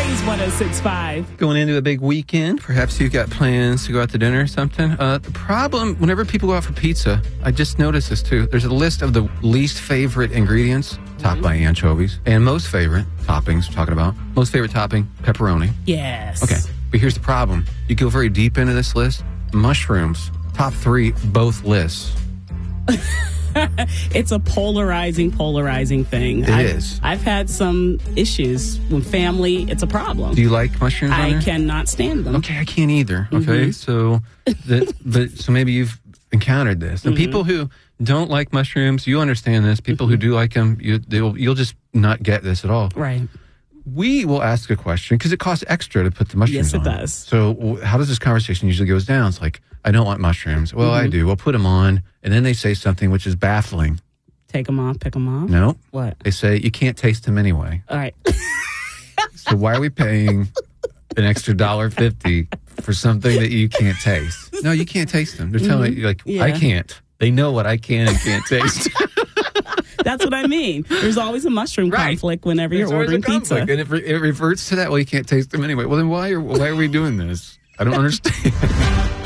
Blaze 106.5. Going into a big weekend, perhaps you've got plans to go out to dinner or something. The problem, whenever people go out for pizza, I just noticed this too. There's a list of the least favorite ingredients, topped by anchovies, and most favorite toppings, we're talking about. Most favorite topping, pepperoni. Yes. Okay, but here's the problem. You go very deep into this list, mushrooms, top 3, both lists. It's a polarizing thing. It is. I've had some issues with family. It's a problem. Do you like mushrooms on I there? cannot stand them. Okay, I can't either. Okay, so so maybe you've encountered this. And people who don't like mushrooms, you understand this. People who do like them, you'll just not get this at all. Right. We will ask a question because it costs extra to put the mushrooms on. Yes, it does. So how does this conversation usually goes down? It's like, I don't want mushrooms. Well, I do. We'll put them on. And then they say something which is baffling. Take them off, pick them off? No. What? They say, you can't taste them anyway. All right. So why are we paying an extra $1.50 for something that you can't taste? No, you can't taste them. They're telling you, like, Yeah. I can't. They know what I can and can't taste. That's what I mean. There's always a mushroom conflict whenever you're ordering pizza. And it reverts to that. Well, you can't taste them anyway. Well, then why are we doing this? I don't understand.